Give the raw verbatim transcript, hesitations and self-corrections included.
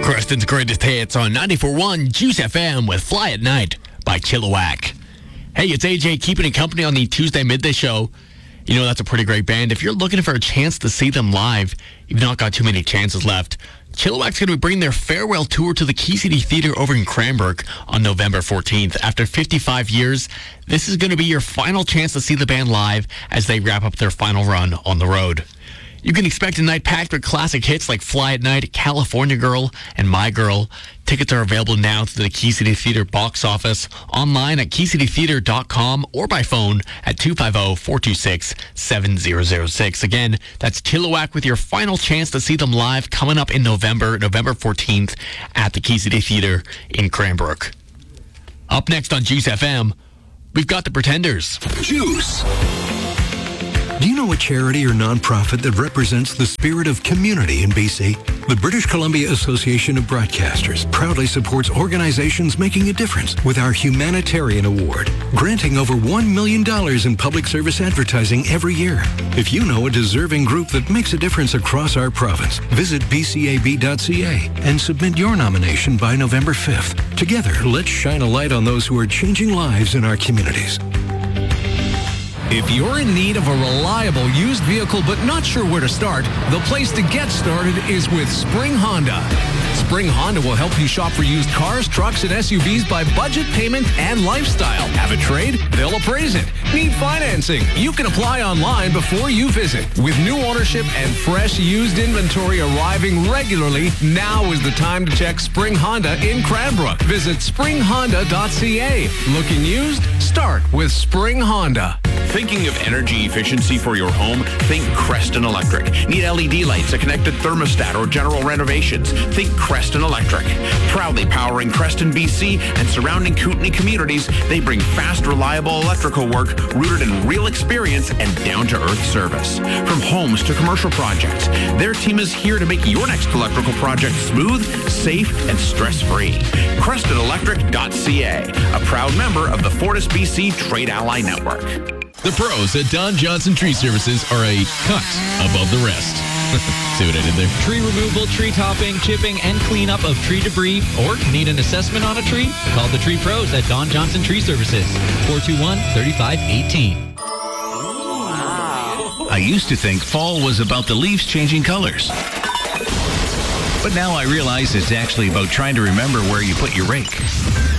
Creston's greatest hits on ninety-four point one Juice F M with Fly at Night by Chilliwack. Hey, it's A J keeping it company on the Tuesday midday show. You know, that's a pretty great band. If you're looking for a chance to see them live, you've not got too many chances left. Chilliwack's going to be bringing their farewell tour to the Key City Theatre over in Cranbrook on November fourteenth. After fifty-five years, this is going to be your final chance to see the band live as they wrap up their final run on the road. You can expect a night packed with classic hits like Fly at Night, California Girl, and My Girl. Tickets are available now through the Key City Theatre box office, online at key city theatre dot com, or by phone at two five zero, four two six, seven zero zero six. Again, that's Chilliwack with your final chance to see them live coming up in November, November fourteenth at the Key City Theatre in Cranbrook. Up next on Juice F M, we've got the Pretenders. Juice. Do you know a charity or nonprofit that represents the spirit of community in B C? The British Columbia Association of Broadcasters proudly supports organizations making a difference with our Humanitarian Award, granting over one million dollars in public service advertising every year. If you know a deserving group that makes a difference across our province, visit b c a b dot c a and submit your nomination by November fifth. Together, let's shine a light on those who are changing lives in our communities. If you're in need of a reliable used vehicle but not sure where to start, the place to get started is with Spring Honda. Spring Honda will help you shop for used cars, trucks, and S U Vs by budget, payment, and lifestyle. Have a trade? They'll appraise it. Need financing? You can apply online before you visit. With new ownership and fresh used inventory arriving regularly, now is the time to check Spring Honda in Cranbrook. Visit spring honda dot c a. Looking used? Start with Spring Honda. Thinking of energy efficiency for your home? Think Creston Electric. Need L E D lights, a connected thermostat, or general renovations? Think Creston Electric. Proudly powering Creston, B C and surrounding Kootenay communities, they bring fast, reliable electrical work rooted in real experience and down-to-earth service. From homes to commercial projects, their team is here to make your next electrical project smooth, safe, and stress-free. Creston Electric dot c a, a proud member of the Fortis B C Trade Ally Network. The pros at Don Johnson Tree Services are a cut above the rest. See what I did there? Tree removal, tree topping, chipping, and cleanup of tree debris, or need an assessment on a tree? Call the tree pros at Don Johnson Tree Services, four two one, three five one eight. I used to think fall was about the leaves changing colors. But now I realize it's actually about trying to remember where you put your rake.